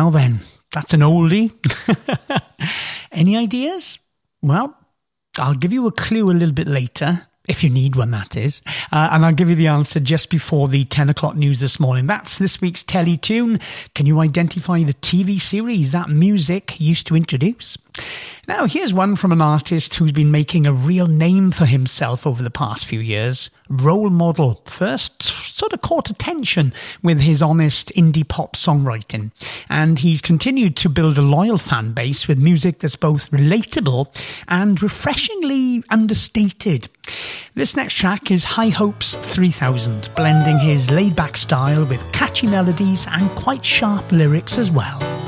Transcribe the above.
Well then, that's an oldie. Any ideas? Well, I'll give you a clue a little bit later, if you need one, that is. And I'll give you the answer just before the 10 o'clock news this morning. That's this week's Tele-Tune. Can you identify the TV series that music used to introduce? Now, here's one from an artist who's been making a real name for himself over the past few years. Role Model first sort of caught attention with his honest indie pop songwriting. And he's continued to build a loyal fan base with music that's both relatable and refreshingly understated. This next track is High Hopes 3000, blending his laid-back style with catchy melodies and quite sharp lyrics as well.